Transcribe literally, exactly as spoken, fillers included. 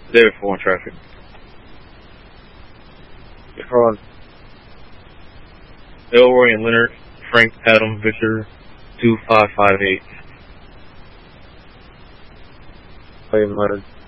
There for on traffic. Car on Elroy and Leonard, Frank, Adam, Victor, two five five eight. Five Leonard.